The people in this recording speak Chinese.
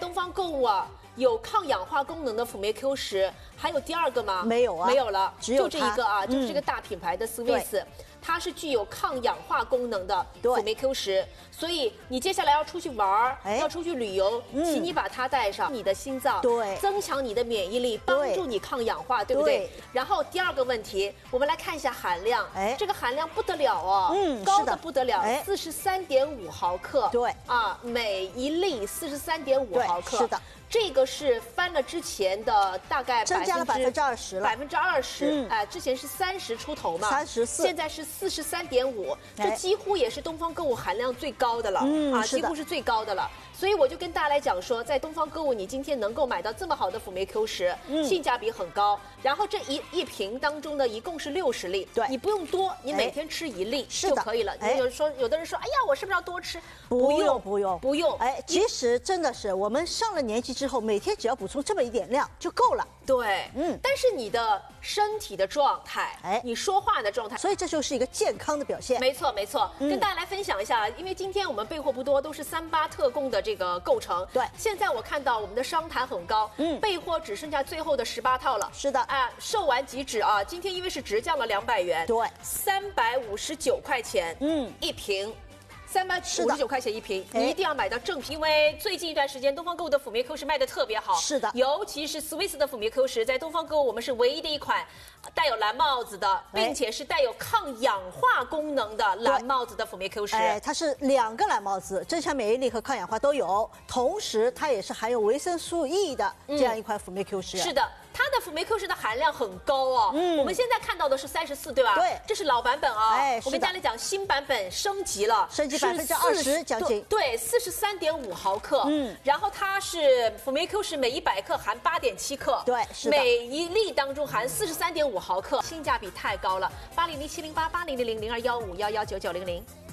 东方购物啊，有抗氧化功能的辅酶 Q 10，还有第二个吗？ 没有啊， 没有了， 只有就这一个啊，就是这个大品牌的 Swiss。它是具有抗氧化功能的辅酶 Q 10，所以你接下来要出去玩要出去旅游，请你把它带上，你的心脏增强你的免疫力，帮助你抗氧化，对不对？然后第二个问题，我们来看一下含量，这个含量不得了哦，高的不得了，43.5毫克， 对啊，每一粒43.5毫克， 是的。 这个是翻了之前的大概增加了20%了 ，20%，哎，之前是30出头嘛 ，34， 现在是43.5，这几乎也是东方购物含量最高的了，啊，几乎是最高的了。所以我就跟大家来讲说，在东方购物，你今天能够买到这么好的辅酶 Q 10，性价比很高。然后这一瓶当中呢，一共是60粒， 对， 你不用多，你每天吃1粒就可以了。有的人说，哎呀，我是不是要多吃？ 不用。哎，其实真的是我们上了年纪之后，每天只要补充这么一点量就够了。 对，但是你的身体的状态，你说话的状态， 所以这就是一个健康的表现。 没错，跟大家来分享一下，因为今天我们备货不多，都是38特供的这个构成。 对， 现在我看到我们的商谈很高，备货只剩下最后的18套了。 是的， 啊，售完即止啊！今天因为是直降了200元， 对 ，359块钱，一瓶。359块钱一瓶，你一定要买到正品，因为最近一段时间东方购物的辅酶 Q 10卖的特别好， 是的， 尤其是 Swiss 的辅酶 Q 10，在东方购物我们是唯一的一款带有蓝帽子的，并且是带有抗氧化功能的蓝帽子的辅酶 Q 10。 哎，它是2个蓝帽子，增强免疫力和抗氧化都有，同时它也是含有维生素 E 的这样一款辅酶 Q 10。 是的。它的辅酶 Q 10的含量很高哦，我们现在看到的是34，对吧？ 对， 这是老版本啊。 哎， 我跟大家来讲，新版本升级了， 升级20%将近。 对，43.5毫克。然后它是辅酶 Q 10每100克含8.7克， 对，是的。 每一粒当中含43.5毫克，性价比太高了。80070880000215119900。